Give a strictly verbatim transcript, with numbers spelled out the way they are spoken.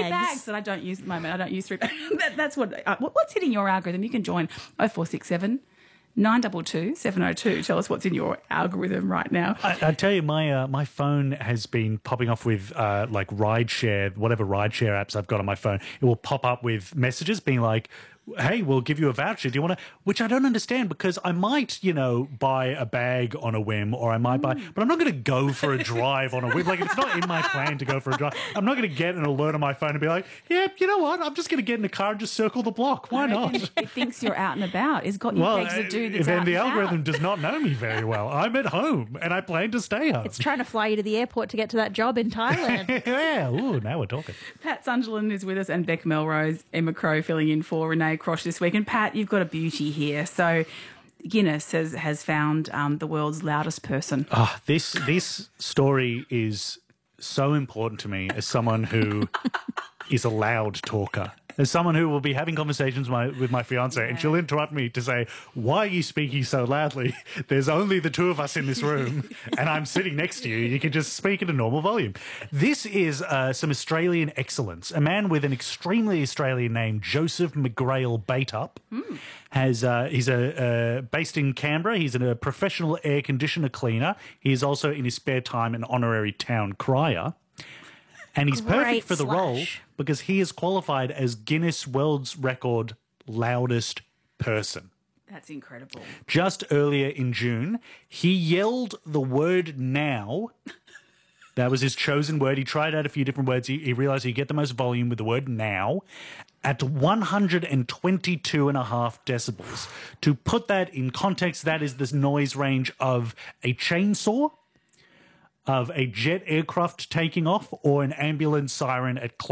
three bags that I don't use at the moment. I don't use three bags. that, that's what, uh, what's hitting your algorithm? You can join oh four six seven, nine two two, seven oh two. Tell us what's in your algorithm right now. I, I tell you, my uh, my phone has been popping off with uh, like rideshare, whatever rideshare apps I've got on my phone. It will pop up with messages being like, hey, we'll give you a voucher. Do you want to? Which I don't understand, because I might, you know, buy a bag on a whim, or I might buy, but I'm not going to go for a drive on a whim. Like, it's not in my plan to go for a drive. I'm not going to get an alert on my phone and be like, yeah, you know what? I'm just going to get in the car and just circle the block. Why not? It thinks you're out and about. It's got you Well, pegs a dude that's then out the and algorithm about. does not know me very well. I'm at home and I plan to stay home. It's trying to fly you to the airport to get to that job in Thailand. Yeah, ooh, now we're talking. Pat Sunderland is with us, and Beck Melrose, Emma Crow filling in for Renee Crosh this week. And Pat, you've got a beauty here. So Guinness has, has found um, the world's loudest person. Oh, this this story is so important to me as someone who is a loud talker. As someone who will be having conversations my, with my fiance, yeah. and she'll interrupt me to say, why are you speaking so loudly? There's only the two of us in this room, and I'm sitting next to you. You can just speak at a normal volume. This is uh, some Australian excellence. A man with an extremely Australian name, Joseph McGrail Baitup, mm. has uh, he's a uh, based in Canberra. He's a professional air conditioner cleaner. He is also, in his spare time, an honorary town crier. And he's Great perfect for the slash. role because he is qualified as Guinness World's Record loudest person. That's incredible. Just earlier in June, he yelled the word now. That was his chosen word. He tried out a few different words. He, he realized he'd get the most volume with the word now at one hundred twenty-two and a half decibels. To put that in context, that is the noise range of a chainsaw, of a jet aircraft taking off, or an ambulance siren at close